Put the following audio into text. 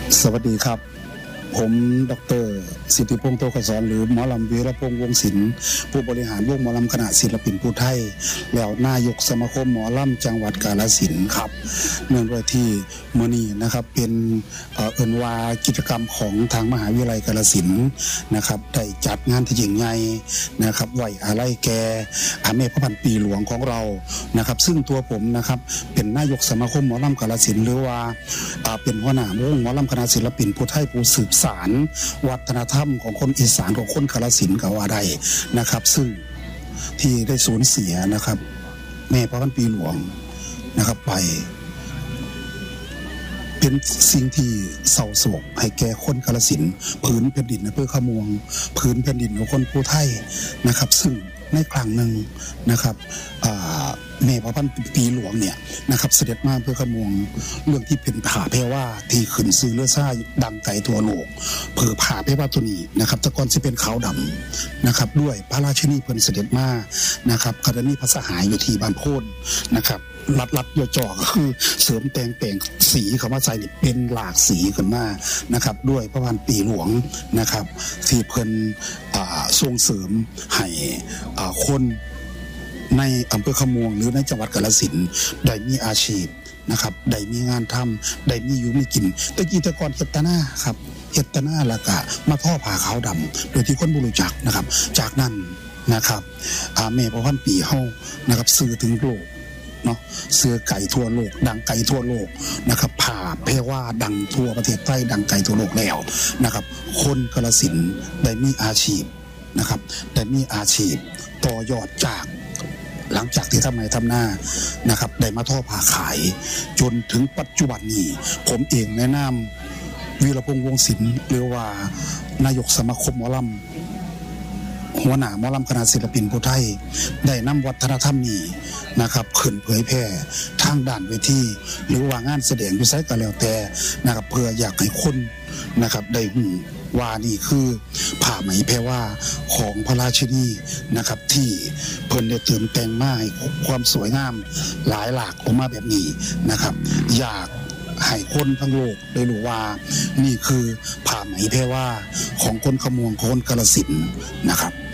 สวัสดีครับผมดร.สิทธิพงษ์โตกศรหรือหมอลำวีรพงษ์วงศิลป์ผู้บริหารวงหมอลำคณะศิลปินผู้ไทยแล้วนายกสมาคมหมอลำจังหวัดกาฬสินธุ์ครับเนื่องด้วยที่มื้อนี้นะครับเป็นเอิ้นว่ากิจกรรมของทางมหาวิทยาลัยกาฬสินธุ์นะครับได้จัดงานที่ยิ่งใหญ่นะครับไว้อาลัยแก่แม่พระพันปีหลวงของเรานะครับซึ่งตัวผมนะครับเป็นนายกสมาคมหมอลำกาฬสินธุ์หรือว่าเป็นหัวหน้าวงหมอลำคณะศิลปินผู้ไทยผู้สืบสานวัฒนธรรมของคนอีสานของคนกาฬสินธุ์ก็ว่าได้นะครับซึ่งที่ได้สูญเสียนะครับแม่พระพันปีหลวงนะครับไปเป็นสิ่งที่เศร้าโศกให้แก่คนกาฬสินธุ์ผืนแผ่นดินอำเภอขะม่วงผืนแผ่นดินของคนผู้ไทยนะครับซึ่งในครั้งหนึ่งนะครับแม่พระพันปีหลวงเนี่ยนะครับเสด็จมาอำเภอขะม่วงเรื่องที่เป็นผาแพรว่าที่ขึ้นซื้อเลือดซ่าดังไกลทั่วโลกเผอผาแพรว่าตัวนี้นะครับแต่ก่อนจะเป็นขาวดำนะครับด้วยพระราชินีเพิ่นเสด็จมานะครับกรณีพระสหายอยู่ที่บ้านโพนนะครับรัดย่อจ่อก็คือเสริมแต่งสีคำว่าใส่เป็นหลากสีขึ้นมานะครับด้วยพระพันปีหลวงนะครับที่เพิ่นส่งเสริมให้คนในอำเภอขะม่วงหรือในจังหวัดกาฬสินธุ์ได้มีอาชีพนะครับได้มีงานทำได้มีอยู่มีกินแต่กี้แต่ก่อนเฮ็ดตะหน้าครับเฮ็ดตะหน้าแล้วก็มาทอผ้าขาวดำโดยที่คนบ่รู้จักนะครับจากนั้นนะครับแม่พระพันปีเฮานะครับสื่อถึงโลกเนาะเสื้อไก่ทั่วโลกดังไก่ทั่วโลกนะครับผ่าแพรว่าดังทั่วประเทศไทยดังไก่ทั่วโลกแล้วนะครับคนกาฬสินธุ์ได้มีอาชีพนะครับได้มีอาชีพต่อยอดจากหลังจากที่ทำไมทำหน้านะครับได้มาทอผ้าขายจนถึงปัจจุบันนี้ผมเองในนามวีรพงษ์วงศิลป์หรือว่านายกสมาคมหมอลำหัวหน้าหมอลำคณะศิลปินผู้ไทยได้นำวัฒนธรรมนี้นะครับขึ้นเผยแพร่ทางด้านเวทีหรือว่างานแสดงอยู่ไสก็แล้วแต่นะครับเพื่ออยากให้คนนะครับได้รู้ว่านี่คือผ้าไหมแพรว่าของพระราชินีนะครับที่เพิ่นได้เติมแต่งมาให้ความสวยงามหลายหลากออกมาแบบนี้นะครับอยากให้คนทั้งโลกได้รู้ว่านี่คือผ้าไหมแพรว่าของคนขะม่วงคนกาฬสินธุ์นะครับ